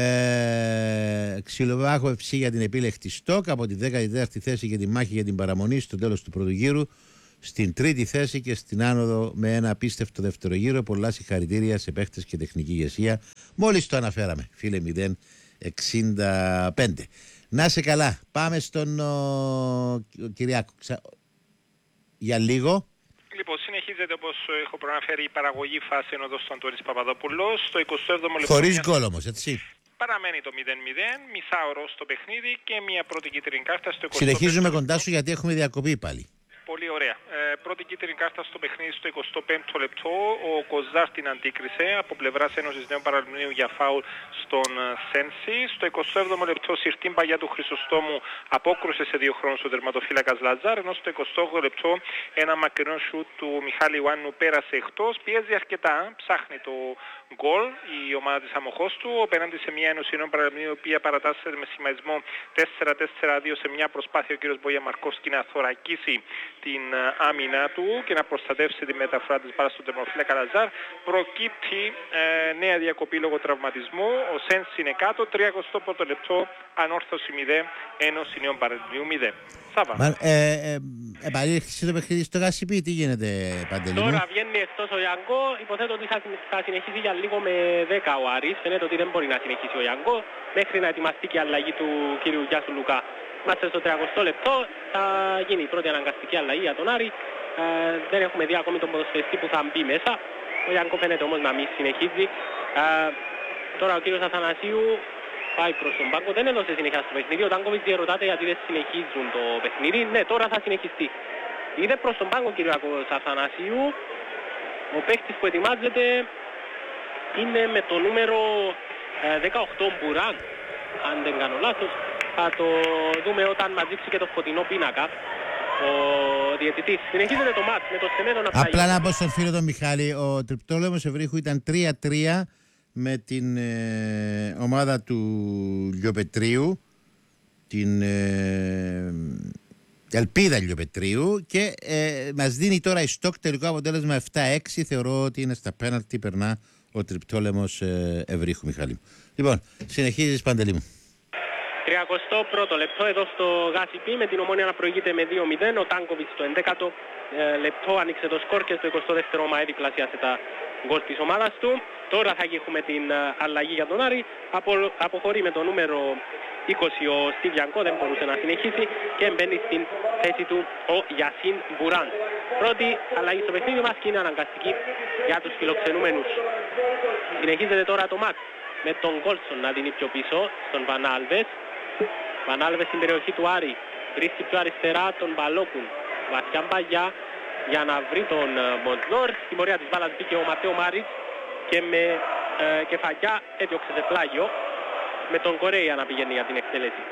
ε, Ξυλοβάχο εφ σι για την επίλεκτη στόκ από τη δέκατη τέταρτη θέση για τη μάχη για την παραμονή στο τέλος του πρώτου γύρου στην τρίτη θέση και στην άνοδο με ένα απίστευτο δεύτερο γύρο. Πολλά συγχαρητήρια σε παίχτες και τεχνική ηγεσία. Μόλις το αναφέραμε, φίλε, μηδέν εξήντα πέντε. Να σε καλά. Πάμε στον ο, ο Κυριάκο. Ξα... Για λίγο. Λοιπόν, συνεχίζεται όπως έχω προαναφέρει η παραγωγή φάση ενωδός του Αντώνης Παπαδόπουλος. Στο εικοστό έβδομο λεπτό. Χωρίς γκολ όμως, έτσι. Παραμένει το μηδέν μηδέν, μισάωρο στο παιχνίδι και μια πρώτη κίτρινη κάρτα στο εικοστό. Συνεχίζουμε κοντά σου γιατί έχουμε διακοπή πάλι. Πολύ ωραία. Ε, πρώτη κίτρινη κάρτα στο παιχνίδι στο εικοστό πέμπτο λεπτό. Ο Κοζάρ την αντίκρισε από πλευράς Ένωσης Νέων Παραλιμνίου για φάουλ στον Σένσι. Στο εικοστό έβδομο λεπτό Σιρτίν Παγιά του Χρυσοστόμου απόκρουσε σε δύο χρόνους ο τερματοφύλακας Λαζάρ. Ενώ στο εικοστό όγδοο λεπτό ένα μακρινό σουτ του Μιχάλη Ιωάννου πέρασε εκτός. Πιέζει αρκετά, ψάχνει το γκολ η ομάδα της Αμοχώστου απέναντι σε μια Ένωση Νέων Παραλιμνίου η οποία παρατάσσεται με σημαϊσμό τέσσερα τέσσερα δύο σε μια προσπάθεια ο κ. Μπόγια Μαρκόφσκι να θωρακίσει την άμυνα του και να προστατεύσει τη μεταφορά της μπάλας στον τερματοφύλακα Λαζάρ. Προκύπτει ε, νέα διακοπή λόγω τραυματισμού. Ο Σένς είναι κάτω. τριακοστό πρώτο λεπτό. Ανόρθωση μηδέν. Ένωση Νέων Παραλιμνίου μηδέν. Σάβα. Ε, ε, επαλήρχισε το παιχνίδι στο Γασιπί. Τι γίνεται, Παντελή μου? Τώρα βγαίνει εκτός ο Ιανγκό. Υποθέτω ότι θα, θα συνεχίσει για λίγο με δέκα ο Άρης. Φαίνεται ότι δεν μπορεί να συνεχίσει ο Ιανγκό μέχρι να ετοιμαστεί και η αλλαγή του κ. Γιάσου Λουκά. Είμαστε στο τριακοστό λεπτό, θα γίνει η πρώτη αναγκαστική αλλαγή για τον Άρη. Ε, δεν έχουμε δει ακόμη τον ποδοσφαιριστή που θα μπει μέσα. Ο Ιανκό φαίνεται όμως να μην συνεχίζει. Ε, τώρα ο κύριος Αθανασίου πάει προς τον πάγκο. Δεν έδωσε συνέχεια στο παιχνίδι. Ο Τάνκοβιτς διερωτάται γιατί δεν συνεχίζουν το παιχνίδι. Ναι, τώρα θα συνεχιστεί. Είδε προς τον πάγκο ο κύριος Αθανασίου. Ο παίκτης που ετοιμάζεται είναι με το νούμερο ε, δεκαοκτώ Μπουράν, αν δεν κάνω λάθος. Θα το δούμε όταν μαζίψει και το φωτεινό πίνακα ο διαιτητής. Συνεχίζεται το μάτς με το Σεμέδο να πάει. Απλά να πω στον φίλο τον Μιχάλη, ο Τριπτόλεμος Ευρύχου ήταν τρία τρία με την ε, ομάδα του Λιοπετρίου, την ε, Ελπίδα Λιοπετρίου, και ε, μας δίνει τώρα η στόκ τελικό αποτέλεσμα επτά έξι. Θεωρώ ότι είναι στα πέναλτι, περνά ο Τριπτόλεμος ε, Ευρύχου, Μιχάλη. Λοιπόν, συνεχίζεις, Παντελή μου. τριακοστό πρώτο λεπτό εδώ στο Γασιπί με την Ομόνια να προηγείται με δύο μηδέν. Ο Τάνκοβιτς το ενδέκατο ε, λεπτό άνοιξε το σκορ και στο εικοστό δεύτερο Μαέ διπλασιάσε τα γκολ της ομάδας του. Τώρα θα έχουμε την ε, αλλαγή για τον Άρη. Απο, αποχωρεί με το νούμερο είκοσι ο Στίβιανκό, δεν μπορούσε να συνεχίσει και μπαίνει στην θέση του ο Γιασίν Μπουράν. Πρώτη αλλαγή στο παιχνίδι μας και είναι αναγκαστική για τους φιλοξενούμενους. Συνεχίζεται τώρα το μάτς με τον Γκόλσον να δίνει πιο πίσω στον Βανάλβες. Βανάλβες στην περιοχή του Άρη. Βρίσκει πιο αριστερά τον Μπαλόκουν. Βασιά μπαγιά για να βρει τον Μοντνόρ. Στην πορεία της μπάλας μπήκε ο Ματέο Μάριτς και με ε, κεφαλιά έδιωξε σε πλάγιο με τον Κορέα να πηγαίνει για την εκτέλεση.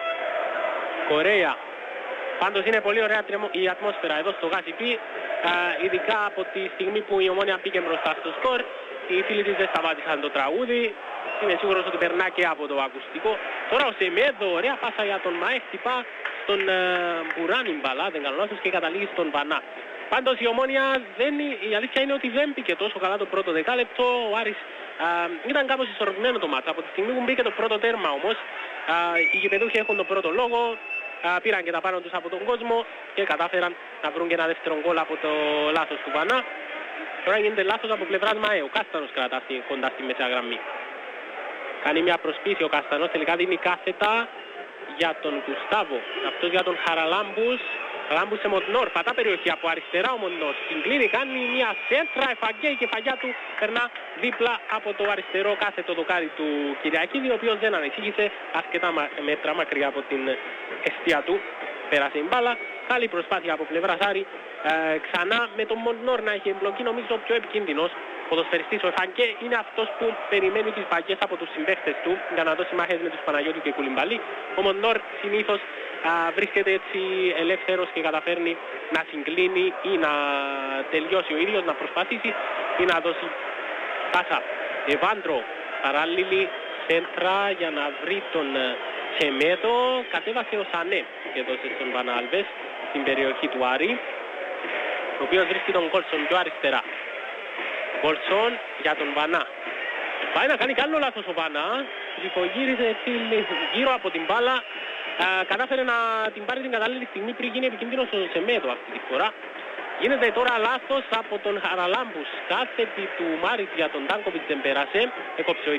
Κορέα. Πάντως είναι πολύ ωραία η ατμόσφαιρα εδώ στο Γασιπί, ειδικά από τη στιγμή που η Ομόνια μπήκε μπροστά στο σκορ. Οι φίλοι της δεν σταμάτησαν το τραγούδι. Είμαι σίγουρος ότι περνά και από το ακουστικό. Τώρα ο Σεμέδο, ωραία πάσα για τον Μαέ, χτυπά στον ε, Μπουράνιν μπαλά, δεν κάνω λάθος, και καταλήγει στον Βανά. Πάντως η Ομόνια, δεν, η αλήθεια είναι ότι δεν μπήκε τόσο καλά το πρώτο δεκάλεπτο. Ο Άρης α, ήταν κάπως ισορροπημένο το μάτς. Από τη στιγμή που μπήκε το πρώτο τέρμα όμως, α, οι γηπεδούχοι έχουν τον πρώτο λόγο, α, πήραν και τα πάνω τους από τον κόσμο και κατάφεραν να βρουν και ένα δεύτερο γκολ από το λάθος του Βανά. Τώρα γίνεται λάθος από πλευράς Μαέ. Ο Κάστανος κρατά κοντά στη μεσαία γραμμή. Κάνει μια προσπίση ο Καστανός, τελικά δίνει κάθετα για τον Γκουστάβο. Αυτός για τον Χαραλάμπους. Χαραλάμπους σε Μοντνόρ, πατά περιοχή από αριστερά ο Μοντνόρ. Συγκλίνει, κάνει μια σέντρα, εφαγγέει και η κεφαλιά του περνά δίπλα από το αριστερό κάθετο δοκάρι του Κυριακίδη, ο οποίος δεν ανησύχησε αρκετά μέτρα μακριά από την αιστεία του. Πέρασε η μπάλα. Καλή προσπάθεια από πλευράς Άρη. Ε, ξανά με τον Μοντνόρ να έχει εμπλοκή, νομίζω ο πιο επικίνδυνος ποδοσφαιριστής. Ο Εφαγκέ είναι αυτός που περιμένει τις μπαγιές από τους συμπαίχτες του για να δώσει μάχες με τους Παναγιώτου και Κουλιμπαλί. Ο Μοντνόρ συνήθως α, βρίσκεται έτσι ελεύθερος και καταφέρνει να συγκλίνει ή να τελειώσει ο ίδιος, να προσπαθήσει ή να δώσει πάσα. Εβάντρο, παράλληλη σέντρα για να βρει τον Σεμέτο, κατέβασε ο Σανέ και δώσε στον Βανά Άλβες στην περιοχή του Άρη, ο οποίος βρίσκει τον Κόλσον πιο αριστερά. Κόλσον για τον Βανά. Πάει να κάνει καλό λάθος ο Βανά, υπογύρισε γύρω από την μπάλα, α, κατάφερε να την πάρει την κατάλληλη στιγμή πριν γίνει επικίνδυνος ο Σεμέτο αυτή τη φορά. Γίνεται τώρα λάθος από τον Χαραλάμπους, κάθετη του Μάριτ για τον Τάνκοβιτς δεν πέρασε, έκοψε ο